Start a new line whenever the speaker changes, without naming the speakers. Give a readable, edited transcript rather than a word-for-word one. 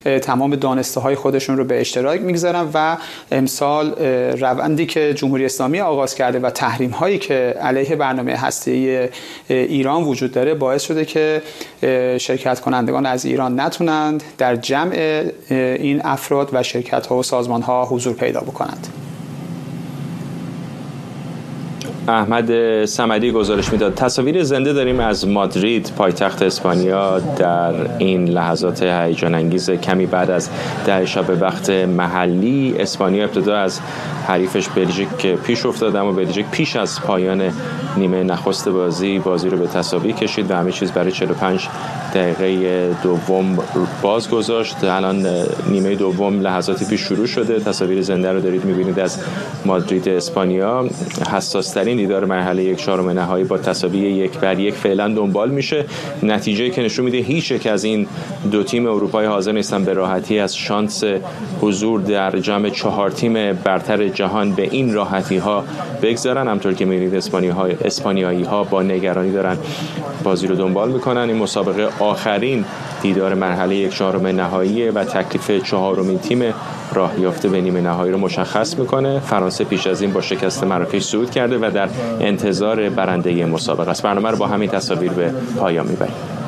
تمام دانسته‌های خودشون رو به اشتراک میگذارن و امسال روندی که جمهوری اسلامی آغاز کرده و تحریم‌هایی که علیه برنامه هسته‌ای ایران وجود داره باعث شده که شرکت کنندگان از ایران نتونند در جمع این افراد و شرکت‌ها و سازمان‌ها حضور پیدا بکنند.
احمد صمدی گزارش میداد. تصاویر زنده داریم از مادرید پایتخت اسپانیا در این لحظات هیجان انگیز. کمی بعد از 10 شب وقت محلی اسپانیا ابتدا از حریفش بلژیک پیش افتاد، اما بلژیک پیش از پایان نیمه نخست بازی رو به تساوی کشید و همه چیز برای 45 دقیقه دوم باز گذاشت. الان نیمه دوم لحظاتی پیش شروع شده. تصاویر زنده رو دارید می‌بینید از مادرید اسپانیا. حساس‌ترین دیدار مرحله 1/4 نهایی با تساوی 1-1 فعلا دنبال میشه. نتیجه‌ای که نشون میده هیچ یک از این دو تیم اروپایی حاضر نیستن به راحتی از شانس حضور در جام 4 تیم برتر جهان به این راحتی ها بگذارن. همونطور که می‌بینید اسپانیایی ها با نگرانی دارن بازی رو دنبال میکنن. این مسابقه آخرین دیدار مرحله 1/4 نهایی و تکلیف 4مین تیم راه یافته به نیمه نهایی رو مشخص میکنه. فرانسه پیش از این با شکست مراکش صعود کرده و در انتظار برنده مسابقه است. برنامه رو با همین تصاویر به پایان میبریم.